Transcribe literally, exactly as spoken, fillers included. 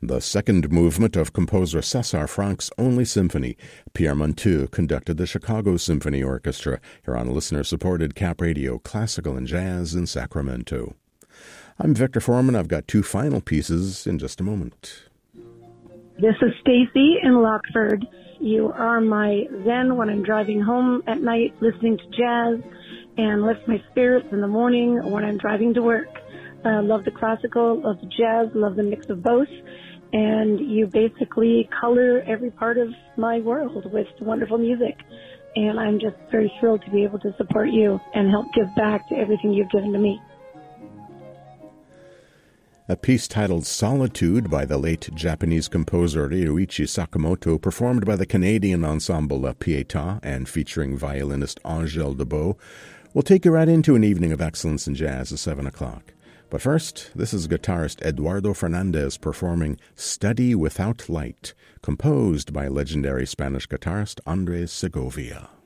The second movement of composer César Franck's only symphony. Pierre Monteux conducted the Chicago Symphony Orchestra here on listener-supported Cap Radio, Classical and Jazz in Sacramento. I'm Victor Foreman. I've got two final pieces in just a moment. This is Stacy in Lockford. You are my zen when I'm driving home at night, listening to jazz, and lift my spirits in the morning when I'm driving to work. Uh, love the classical, love the jazz, love the mix of both. And you basically color every part of my world with wonderful music. And I'm just very thrilled to be able to support you and help give back to everything you've given to me. A piece titled Solitude by the late Japanese composer Ryuichi Sakamoto, performed by the Canadian ensemble La Pietà and featuring violinist Angèle Debeau, will take you right into an evening of excellence in jazz at seven o'clock. But first, this is guitarist Eduardo Fernandez performing Study Without Light, composed by legendary Spanish guitarist Andres Segovia.